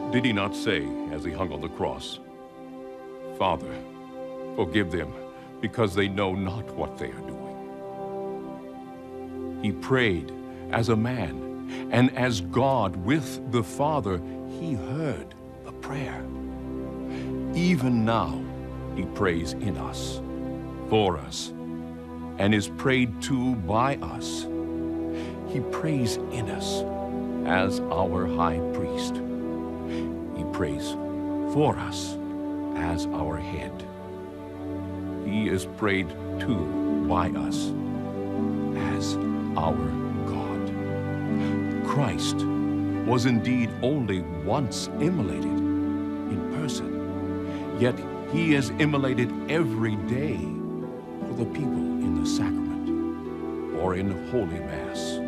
Did he not say, as he hung on the cross, "Father, forgive them, because they know not what they are doing"? He prayed as a man, and as God with the Father, he heard the prayer. Even now, he prays in us, for us, and is prayed to by us. He prays in us as our high priest. He prays for us as our head. He is prayed to by us as our God. Christ was indeed only once immolated in person, yet he is immolated every day for the people in the sacrament or in Holy Mass.